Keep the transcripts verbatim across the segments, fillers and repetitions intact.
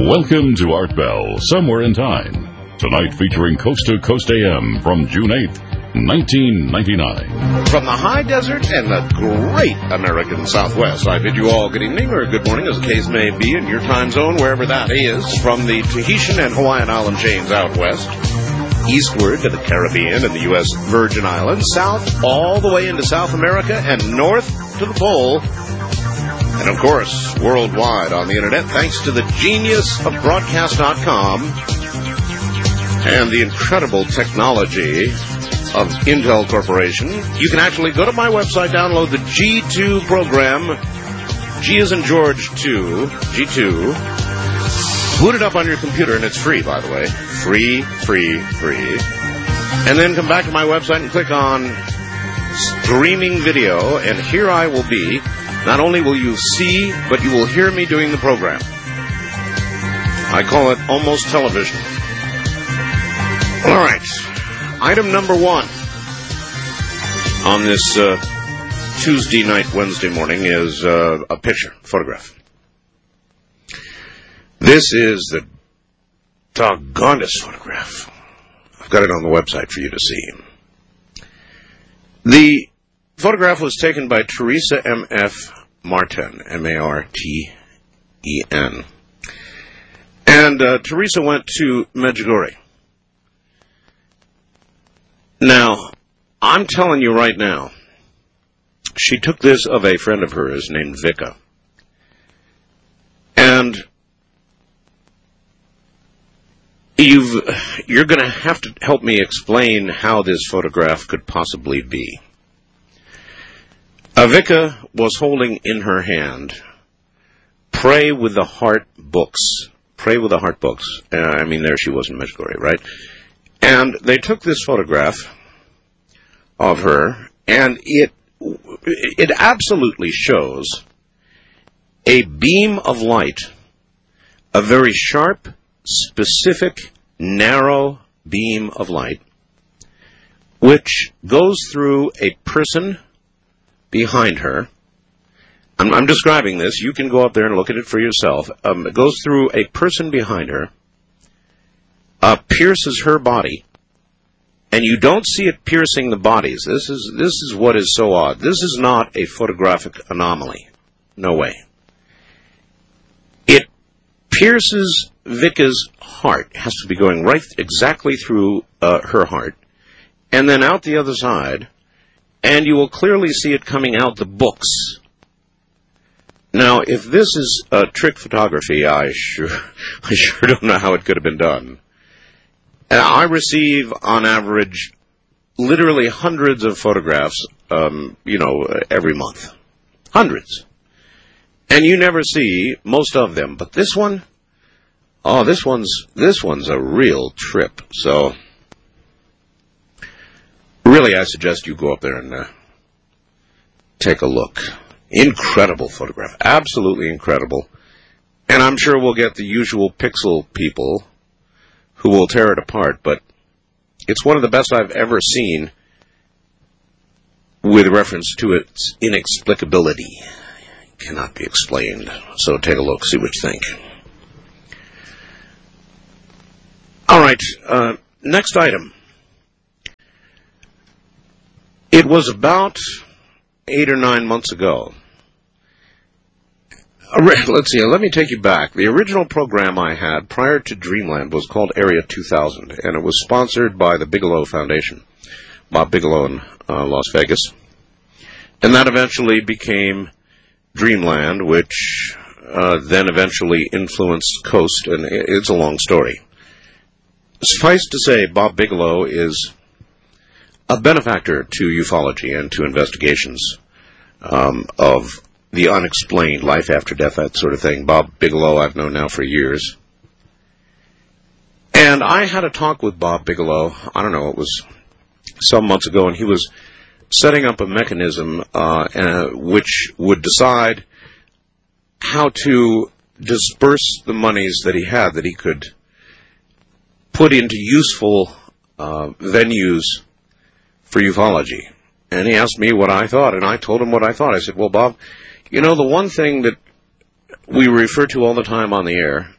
Welcome to Art Bell, Somewhere in Time. Tonight featuring Coast to Coast A M from June eighth, nineteen ninety-nine. From the high desert and the great American Southwest, I bid you all good evening or good morning, as the case may be in your time zone, wherever that is. From the Tahitian and Hawaiian island chains out west, eastward to the Caribbean and the U S Virgin Islands, south all the way into South America, and north to the pole. And, of course, worldwide on the Internet, thanks to the genius of broadcast dot com and the incredible technology of Intel Corporation. You can actually go to my website, download the G two program, G as in George two, G two, boot it up on your computer, and it's free, by the way. Free, free, free. And then come back to my website and click on streaming video, and here I will be. Not only will you see, but you will hear me doing the program. I call it almost television. All right. Item number one on this uh, Tuesday night, Wednesday morning is uh, a picture, photograph. This is the doggonest photograph. I've got it on the website for you to see. The photograph was taken by Teresa M F Martin, M A R T E N. And uh, Teresa went to Medjugorje. Now, I'm telling you right now, she took this of a friend of hers named Vika. And you've, you're going to have to help me explain how this photograph could possibly be. Vika was holding in her hand Pray with the Heart books. Pray with the Heart books. Uh, I mean, there she was in Medjugorje, right? And they took this photograph of her, and it it absolutely shows a beam of light, a very sharp, specific, narrow beam of light, which goes through a person behind her. I'm, I'm describing this. You can go up there and look at it for yourself. Um, it goes through a person behind her, uh, pierces her body, and you don't see it piercing the bodies. This is this is what is so odd. This is not a photographic anomaly. No way. It pierces Vika's heart. It has to be going right exactly through uh, her heart, and then out the other side. And you will clearly see it coming out the books. Now, if this is uh, trick photography, I sure, I sure don't know how it could have been done. And I receive, on average, literally hundreds of photographs, um, you know, every month. Hundreds. And you never see most of them. But this one, oh, this one's, this one's a real trip. So really, I suggest you go up there and uh, take a look. Incredible photograph. Absolutely incredible. And I'm sure we'll get the usual pixel people who will tear it apart, but it's one of the best I've ever seen with reference to its inexplicability. It cannot be explained. So take a look, see what you think. All right, uh, next item. It was about eight or nine months ago. Let's see, let me take you back. The original program I had prior to Dreamland was called Area two thousand, and it was sponsored by the Bigelow Foundation, Bob Bigelow in uh, Las Vegas. And that eventually became Dreamland, which uh, then eventually influenced Coast, and it's a long story. Suffice to say, Bob Bigelow is a benefactor to ufology and to investigations um, of the unexplained, life after death, that sort of thing. Bob Bigelow I've known now for years. And I had a talk with Bob Bigelow, I don't know, it was some months ago, and he was setting up a mechanism uh, uh, which would decide how to disperse the monies that he had, that he could put into useful uh, venues for ufology. And he asked me what I thought, and I told him what I thought. I said, well, Bob, you know, the one thing that we refer to all the time on the air,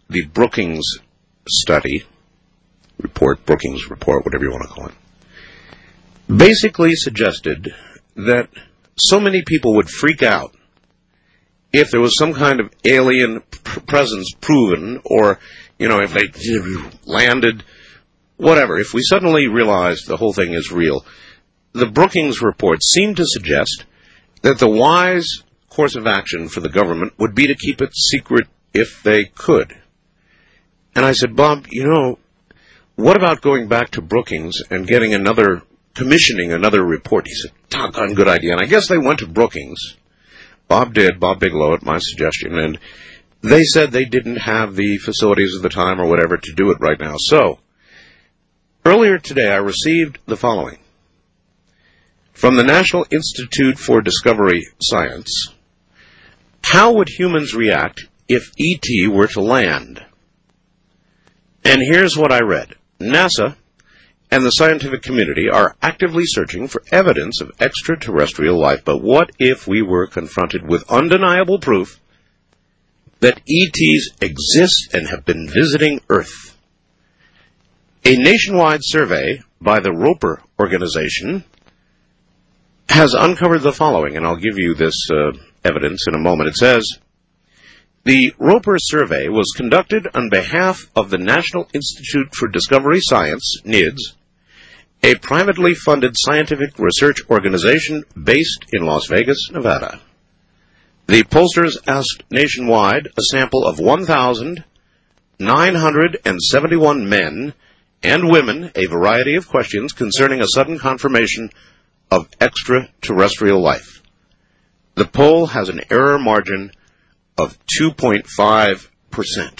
the Brookings study, report, Brookings report, whatever you want to call it, basically suggested that so many people would freak out if there was some kind of alien pr- presence proven, or, you know, if they landed, whatever. If we suddenly realized the whole thing is real, the Brookings report seemed to suggest that the wise course of action for the government would be to keep it secret if they could. And I said, Bob, you know, what about going back to Brookings and getting another, commissioning another report? He said, doggone good idea. And I guess they went to Brookings. Bob did, Bob Bigelow, at my suggestion, and they said they didn't have the facilities at the time or whatever to do it right now. So, earlier today I received the following. From the National Institute for Discovery Science, how would humans react if E T were to land? And here's what I read. NASA and the scientific community are actively searching for evidence of extraterrestrial life. But what if we were confronted with undeniable proof that E Ts exist and have been visiting Earth? A nationwide survey by the Roper Organization has uncovered the following, and I'll give you this uh, evidence in a moment. It says, the Roper survey was conducted on behalf of the National Institute for Discovery Science, NIDS, a privately funded scientific research organization based in Las Vegas, Nevada. The pollsters asked nationwide a sample of one thousand nine hundred seventy-one men and women a variety of questions concerning a sudden confirmation of extraterrestrial life. The poll has an error margin of two point five percent.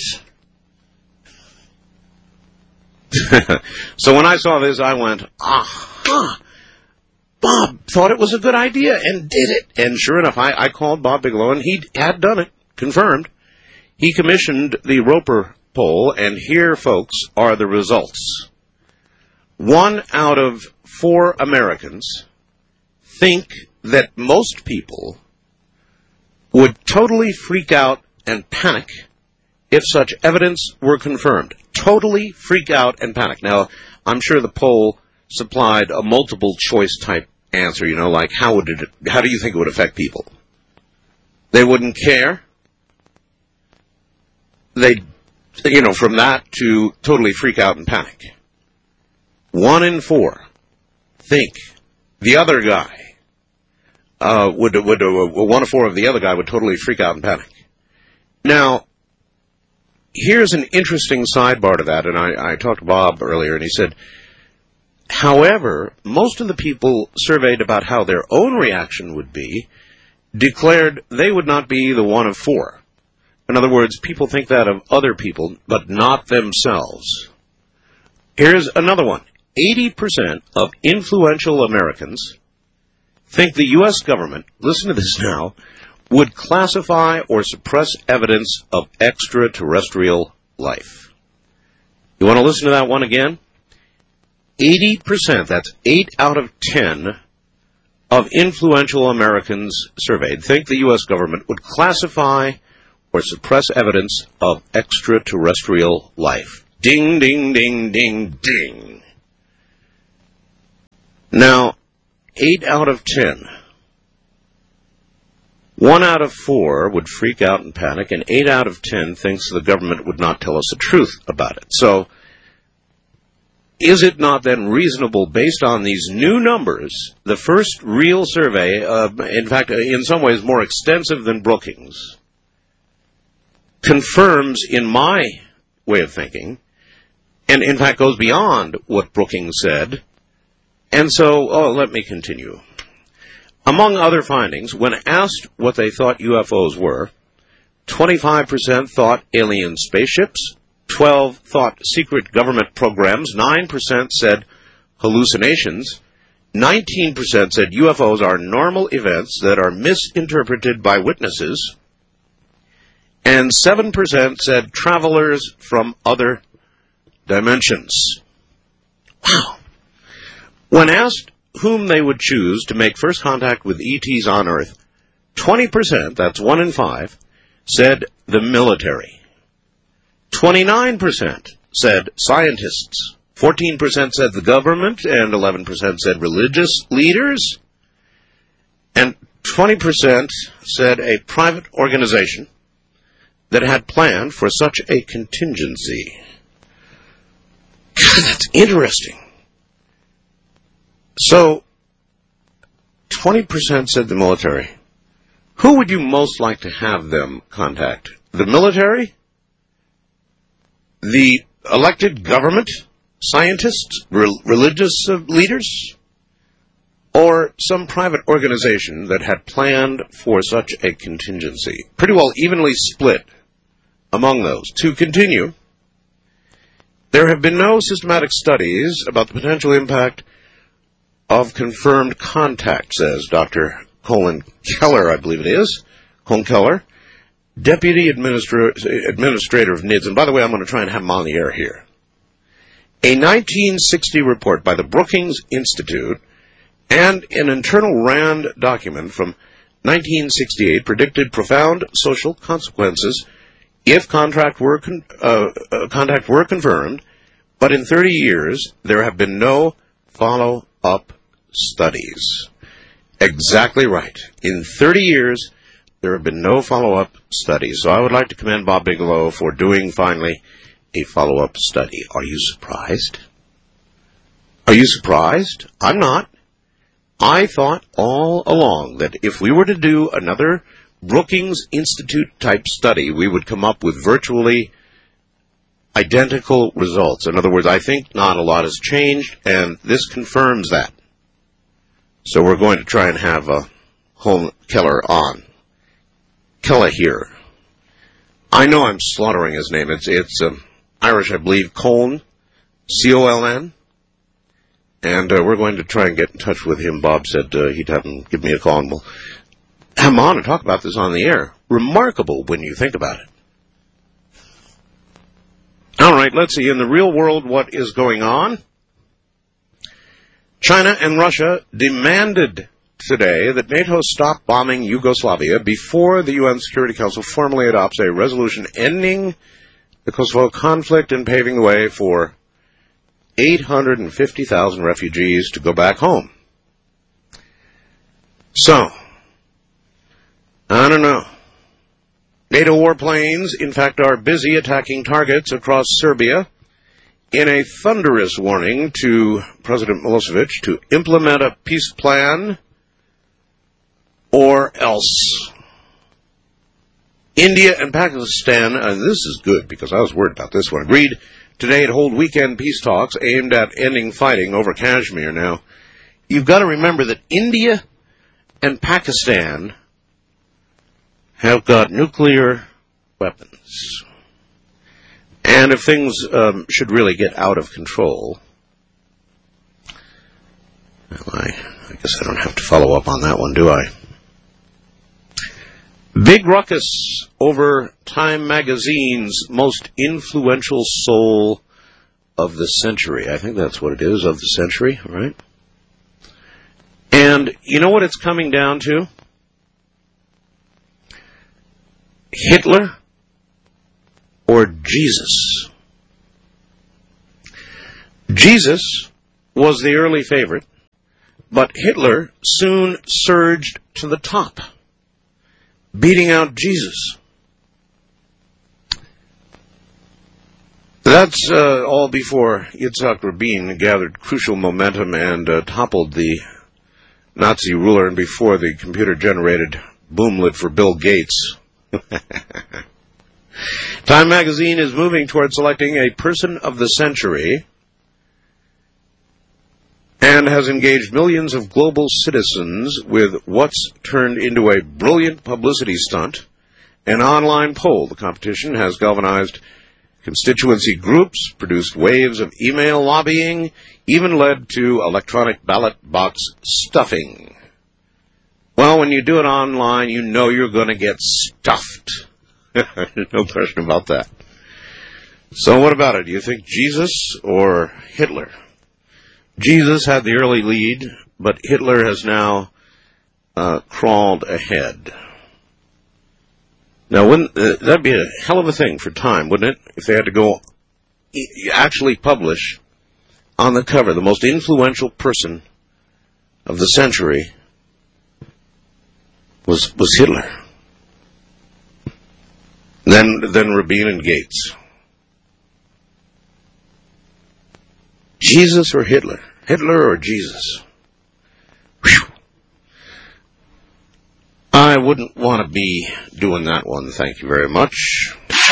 So when I saw this, I went, aha! Bob thought it was a good idea and did it. And sure enough, I, I called Bob Bigelow, and he had done it, confirmed. He commissioned the Roper poll, and here, folks, are the results. One out of four Americans think that most people would totally freak out and panic if such evidence were confirmed. Totally freak out and panic. Now, I'm sure the poll supplied a multiple choice type answer, you know, like how would it, how do you think it would affect people? They wouldn't care. They'd, you know, from that to totally freak out and panic. One in four think the other guy Uh, would, would, uh, one of four of the other guy would totally freak out and panic. Now, here's an interesting sidebar to that, and I, I talked to Bob earlier, and he said, however, most of the people surveyed about how their own reaction would be declared they would not be the one of four. In other words, people think that of other people, but not themselves. Here's another one. eighty percent of influential Americans think the U S government, listen to this now, would classify or suppress evidence of extraterrestrial life. You want to listen to that one again? eighty percent, that's eight out of ten of influential Americans surveyed think the U S government would classify or suppress evidence of extraterrestrial life. Ding, ding, ding, ding, ding. Now, eight out of ten. One out of four would freak out and panic, and eight out of ten thinks the government would not tell us the truth about it. So, is it not then reasonable, based on these new numbers, the first real survey, uh, in fact, in some ways more extensive than Brookings, confirms, in my way of thinking, and in fact goes beyond what Brookings said. And so, oh, let me continue. Among other findings, when asked what they thought U F Os were, twenty-five percent thought alien spaceships, twelve percent thought secret government programs, nine percent said hallucinations, nineteen percent said U F Os are normal events that are misinterpreted by witnesses, and seven percent said travelers from other dimensions. Wow. When asked whom they would choose to make first contact with E Ts on Earth, twenty percent, that's one in five, said the military. twenty-nine percent said scientists. fourteen percent said the government, and eleven percent said religious leaders. And twenty percent said a private organization that had planned for such a contingency. God, that's interesting. So, twenty percent said the military. Who would you most like to have them contact? The military? The elected government? Scientists? Re- religious uh, leaders? Or some private organization that had planned for such a contingency? Pretty well evenly split among those. To continue, there have been no systematic studies about the potential impact of confirmed contact, says Doctor Colin Keller, I believe it is, Colin Keller, Deputy Administra- Administrator of N I D S. And by the way, I'm going to try and have him on the air here. A nineteen sixty report by the Brookings Institute and an internal RAND document from nineteen sixty-eight predicted profound social consequences if contract were con- uh, uh, contact were confirmed, but in thirty years there have been no follow-up studies. Exactly right. In thirty years, there have been no follow-up studies. So I would like to commend Bob Bigelow for doing, finally, a follow-up study. Are you surprised? Are you surprised? I'm not. I thought all along that if we were to do another Brookings Institute-type study, we would come up with virtually identical results. In other words, I think not a lot has changed, and this confirms that. So we're going to try and have uh, Colin Keller on. Keller here. I know I'm slaughtering his name. It's it's um, Irish, I believe. Colin, C O L N. And uh, we're going to try and get in touch with him. Bob said uh, he'd have him give me a call, and we'll have him on and talk about this on the air. Remarkable when you think about it. All right, let's see. In the real world, what is going on? China and Russia demanded today that NATO stop bombing Yugoslavia before the U N Security Council formally adopts a resolution ending the Kosovo conflict and paving the way for eight hundred fifty thousand refugees to go back home. So, I don't know. NATO warplanes, in fact, are busy attacking targets across Serbia in a thunderous warning to President Milosevic to implement a peace plan or else. India and Pakistan, and this is good because I was worried about this one, agreed today to hold weekend peace talks aimed at ending fighting over Kashmir. Now, you've got to remember that India and Pakistan have got nuclear weapons. And if things um, should really get out of control, well, I, I guess I don't have to follow up on that one, do I? Big ruckus over Time Magazine's most influential soul of the century. I think that's what it is, of the century, right? And you know what it's coming down to? Hitler or Jesus? Jesus was the early favorite, but Hitler soon surged to the top, beating out Jesus. That's uh, all before Yitzhak Rabin gathered crucial momentum and uh, toppled the Nazi ruler, and before the computer-generated boomlet for Bill Gates. Time Magazine is moving toward selecting a person of the century and has engaged millions of global citizens with what's turned into a brilliant publicity stunt, an online poll. The competition has galvanized constituency groups, produced waves of email lobbying, even led to electronic ballot box stuffing. Well, when you do it online, you know you're going to get stuffed. No question about that. So what about it? Do you think Jesus or Hitler? Jesus had the early lead, but Hitler has now uh, crawled ahead. Now, when, uh, that'd be a hell of a thing for Time, wouldn't it? If they had to go e- actually publish on the cover the most influential person of the century was was Hitler. Then then Rabin and Gates. Jesus or Hitler? Hitler or Jesus? Whew. I wouldn't want to be doing that one, thank you very much.